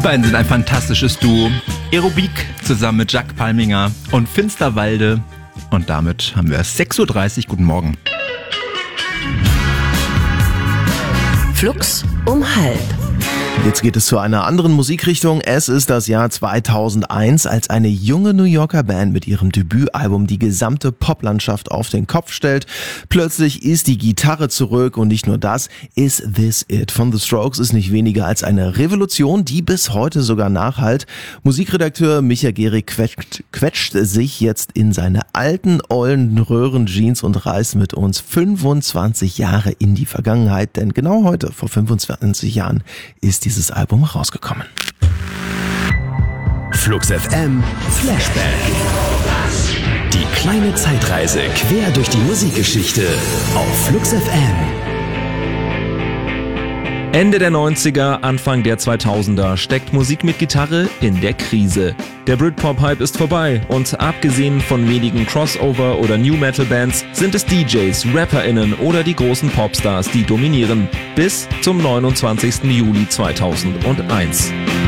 beiden sind ein fantastisches Duo. Aerobik zusammen mit Jack Palminger und Finsterwalde. Und damit haben wir 6.30 Uhr. Guten Morgen. Flux um 12:30. Jetzt geht es zu einer anderen Musikrichtung. Es ist das Jahr 2001, als eine junge New Yorker Band mit ihrem Debütalbum die gesamte Poplandschaft auf den Kopf stellt. Plötzlich ist die Gitarre zurück und nicht nur das, Is This It von The Strokes ist nicht weniger als eine Revolution, die bis heute sogar nachhallt. Musikredakteur Micha Gehrig quetscht sich jetzt in seine alten, ollen Röhrenjeans und reist mit uns 25 Jahre in die Vergangenheit, denn genau heute, vor 25 Jahren, ist dieses Album rausgekommen. Flux FM Flashback. Die kleine Zeitreise quer durch die Musikgeschichte auf Flux FM. Ende der 90er, Anfang der 2000er steckt Musik mit Gitarre in der Krise. Der Britpop-Hype ist vorbei und abgesehen von wenigen Crossover- oder New-Metal-Bands sind es DJs, RapperInnen oder die großen Popstars, die dominieren. Bis zum 29. Juli 2001.